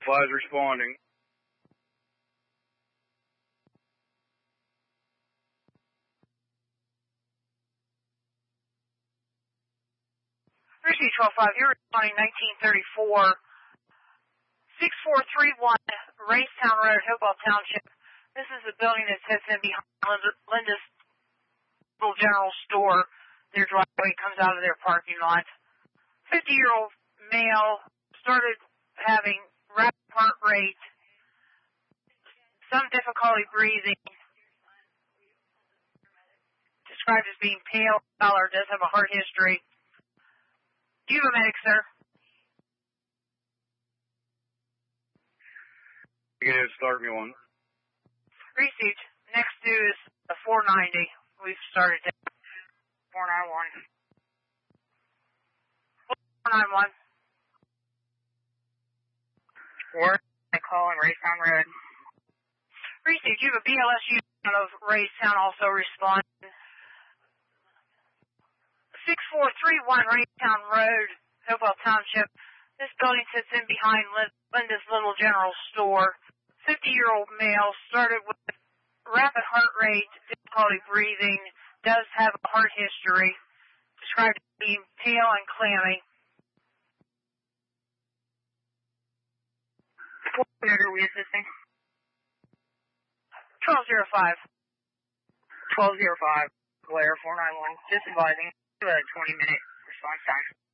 Flies responding. Receive 12-5, you're responding 1934, 6431 Raystown Road, Hopewell Township. This is the building that sits in behind Linda's little general store. Their driveway comes out of their parking lot. 50-year-old male started having rapid heart rate, some difficulty breathing, described as being pale, color, does have a heart history. Do you have a medic, sir? Negative, start me one. Received. Next due is a 490. We've started at 491. 491. Where I call in Raystown Road. Received. You have a BLS unit out of Raystown also responding. 6431 Raystown Road, Hopewell Township. This building sits in behind Linda's little general store. 50-year-old male started with rapid heart rate, difficulty breathing, does have a heart history, described as being pale and clammy. What road are we assisting? 1205. 1205, Blair 491, just advising. 20-minute response time.